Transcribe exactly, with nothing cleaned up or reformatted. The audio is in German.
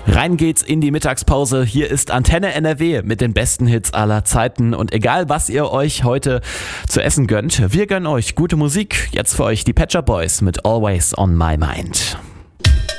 Rein geht's in die Mittagspause. Hier ist Antenne N R W mit den besten Hits aller Zeiten. Und egal, was ihr euch heute zu essen gönnt, wir gönnen euch gute Musik. Jetzt für euch die Pet Shop Boys mit Always on My Mind.